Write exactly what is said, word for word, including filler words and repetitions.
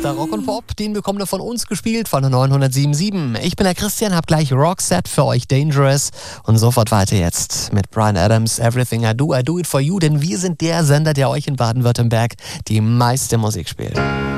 Bester Rock und Pop, den bekommt ihr von uns gespielt, von der neunhundertsieben Komma sieben. Ich bin der Christian, hab gleich Roxette für euch, Dangerous. Und sofort weiter jetzt mit Bryan Adams, Everything I Do, I Do It For You. Denn wir sind der Sender, der euch in Baden-Württemberg die meiste Musik spielt.